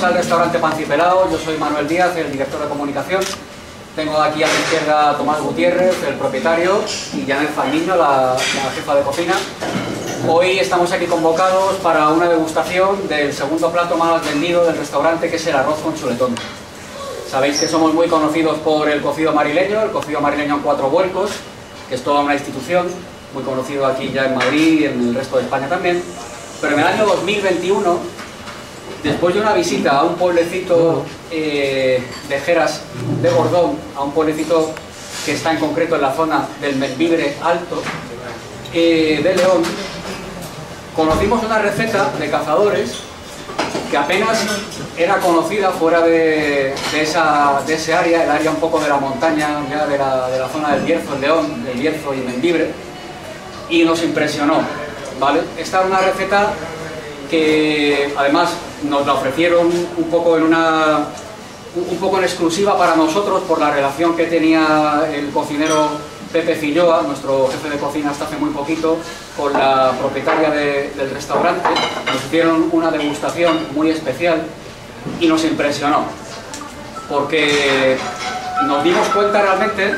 al restaurante Pancipelao. Yo soy Manuel Díaz, el director de comunicación. Tengo aquí a mi izquierda a Tomás Gutiérrez, el propietario, y Janet Fandiño, la jefa de cocina. Hoy estamos aquí convocados para una degustación del segundo plato más vendido del restaurante, que es el arroz con chuletón. Sabéis que somos muy conocidos por el cocido marileño en 4 vuelcos, que es toda una institución, muy conocido aquí ya en Madrid y en el resto de España también. Pero en el año 2021, después de una visita a un pueblecito de Jeras de Bordón, a un pueblecito que está en concreto en la zona del Membibre Alto de León, conocimos una receta de cazadores que apenas era conocida fuera de ese área, el área un poco de la montaña, ya de la zona del Bierzo, en León, del Bierzo y Membibre, y nos impresionó, ¿vale? Esta era una receta que además nos la ofrecieron un poco en exclusiva para nosotros por la relación que tenía el cocinero Pepe Filloa, nuestro jefe de cocina hasta hace muy poquito, con la propietaria del restaurante. Nos hicieron una degustación muy especial y nos impresionó, porque nos dimos cuenta realmente,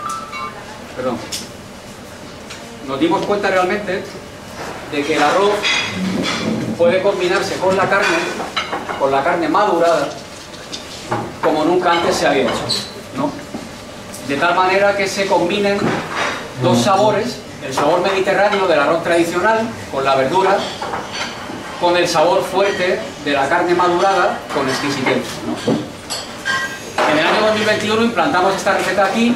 de que el arroz puede combinarse con la carne madurada, como nunca antes se había hecho, ¿no? De tal manera que se combinen dos sabores, el sabor mediterráneo del arroz tradicional con la verdura, con el sabor fuerte de la carne madurada con exquisitez, ¿no? En el año 2021 implantamos esta receta aquí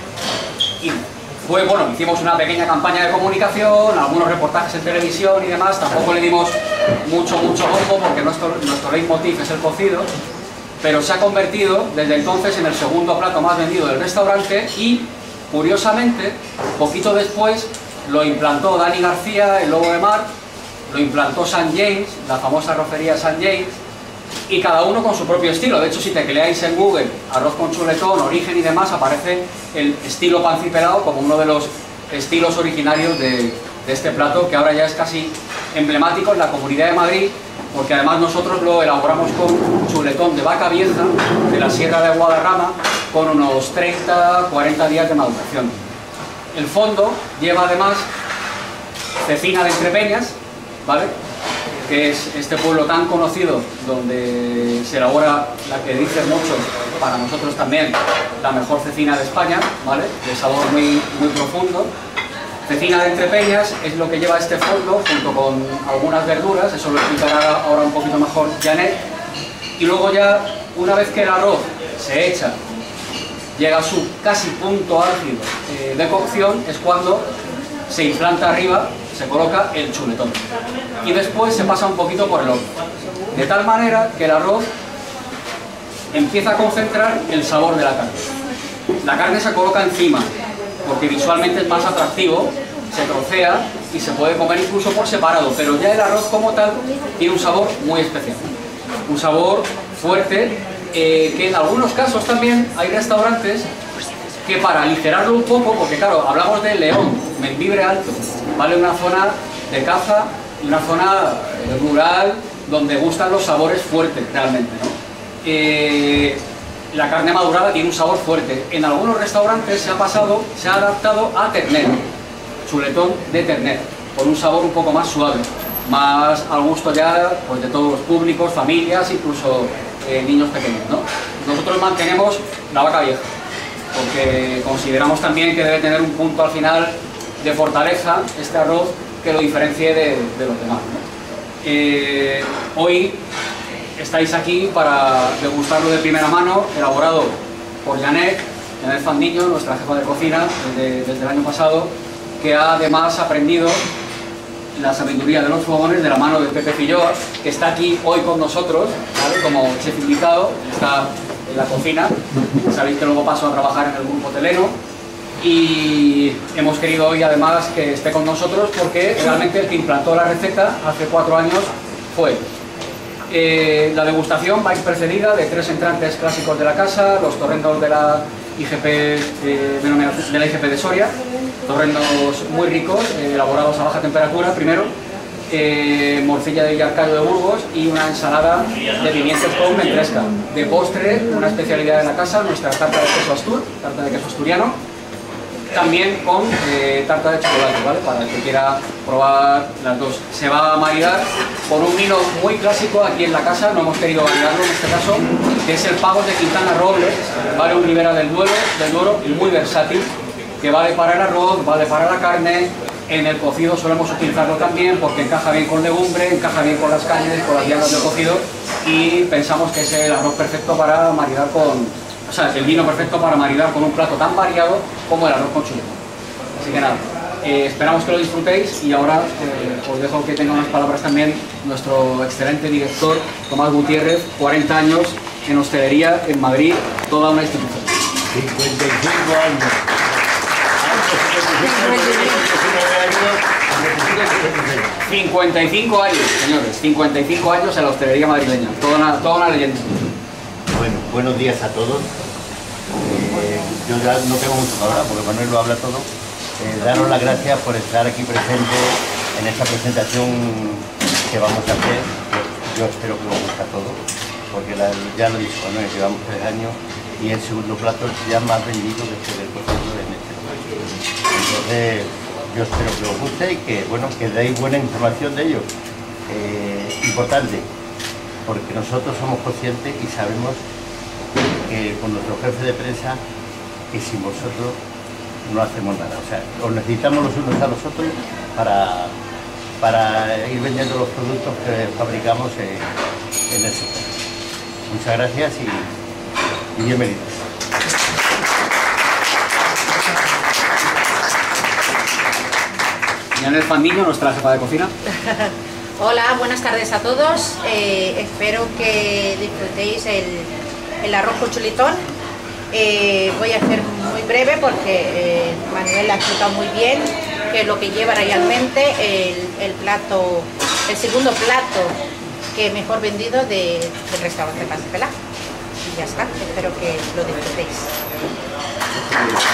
y hicimos una pequeña campaña de comunicación, algunos reportajes en televisión y demás. Tampoco le dimos mucho bombo porque nuestro leitmotiv es el cocido, pero se ha convertido desde entonces en el segundo plato más vendido del restaurante y, curiosamente, poquito después lo implantó Dani García, el Lobo de Mar, lo implantó St. James, la famosa arrocería St. James, y cada uno con su propio estilo. De hecho, si tecleáis en Google arroz con chuletón, origen y demás, aparece el estilo Pancipelao como uno de los estilos originarios de este plato, que ahora ya es casi emblemático en la Comunidad de Madrid, porque además nosotros lo elaboramos con chuletón de vaca vieja de la Sierra de Guadarrama, con unos 30-40 días de maduración. El fondo lleva además cecina de Entrepeñas, ¿vale?, que es este pueblo tan conocido donde se elabora la que dicen muchos, para nosotros también, la mejor cecina de España, ¿vale?, de sabor muy profundo. Cecina de Entrepeñas es lo que lleva este fondo, junto con algunas verduras, eso lo explicará ahora un poquito mejor Janet. Y luego ya, una vez que el arroz se echa, llega a su casi punto álgido de cocción, es cuando se implanta arriba, se coloca el chuletón. Y después se pasa un poquito por el horno, de tal manera que el arroz empieza a concentrar el sabor de la carne. La carne se coloca encima, porque visualmente es más atractivo, se trocea y se puede comer incluso por separado, pero ya el arroz como tal tiene un sabor muy especial, un sabor fuerte, que en algunos casos también hay restaurantes que, para aligerarlo un poco, porque claro, hablamos de León, Membibre Alto, ¿vale?, una zona de caza, una zona rural donde gustan los sabores fuertes realmente, ¿no? La carne madurada tiene un sabor fuerte. En algunos restaurantes se ha adaptado a ternero, chuletón de ternero, con un sabor un poco más suave, más al gusto ya pues de todos los públicos, familias, incluso niños pequeños, ¿no? Nosotros mantenemos la vaca vieja, porque consideramos también que debe tener un punto al final de fortaleza este arroz que lo diferencie de los demás, ¿no? Hoy estáis aquí para degustarlo de primera mano, elaborado por Janet Fandiño, nuestra jefa de cocina desde el año pasado, que ha además aprendido la sabiduría de los fogones de la mano de Pepe Filloa, que está aquí hoy con nosotros, ¿vale?, como chef invitado, está en la cocina. Sabéis que luego paso a trabajar en el grupo hotelero y hemos querido hoy además que esté con nosotros porque realmente el que implantó la receta hace 4 años fue él. La degustación va a ir precedida de 3 entrantes clásicos de la casa, los torrendos de la IGP de Soria, torrendos muy ricos, elaborados a baja temperatura primero, morcilla de Villarcayo de Burgos y una ensalada de pimientos con ventresca. De postre, una especialidad de la casa, nuestra tarta de queso Astur, tarta de queso asturiano, también con tarta de chocolate, ¿vale? Para el que quiera probar las dos. Se va a maridar con un vino muy clásico aquí en la casa, no hemos querido variarlo en este caso, que es el Pagos de Quintana Robles, vale, un Ribera del Duero, muy versátil, que vale para el arroz, vale para la carne. En el cocido solemos utilizarlo también porque encaja bien con legumbre, encaja bien con las carnes, con las viandas del cocido, y pensamos que es el arroz perfecto para maridar con, o sea, el vino perfecto para maridar con un plato tan variado como el arroz con chuletón. Así que nada, esperamos que lo disfrutéis y ahora os dejo que tenga unas palabras también nuestro excelente director Tomás Gutiérrez, 40 años en hostelería en Madrid, toda una institución. 55 años. 55 años, señores, 55 años en la hostelería madrileña, toda una leyenda. Bueno, buenos días a todos. Yo ya no tengo mucho que hablar porque Manuel lo habla todo. Daros las gracias por estar aquí presente en esta presentación que vamos a hacer. Yo espero que os guste a todos, porque ya lo dicho Manuel, llevamos 3 años y el segundo plato es ya más vendido desde el cocido en este lugar. Entonces, yo espero que os guste y que, bueno, que deis buena información de ello. Importante, porque nosotros somos conscientes y sabemos que con nuestro jefe de prensa, que sin vosotros no hacemos nada. O sea, os necesitamos los unos a los otros para ir vendiendo los productos que fabricamos en el sector. Muchas gracias y bienvenidos. Yanel Fandiño, nuestra jefa de cocina. Hola, buenas tardes a todos. Espero que disfrutéis el arroz con chuletón. Voy a hacer muy breve porque Manuel ha explicado muy bien qué es lo que lleva realmente el segundo plato que mejor vendido del restaurante Casa Pelá. Y ya está, espero que lo disfrutéis.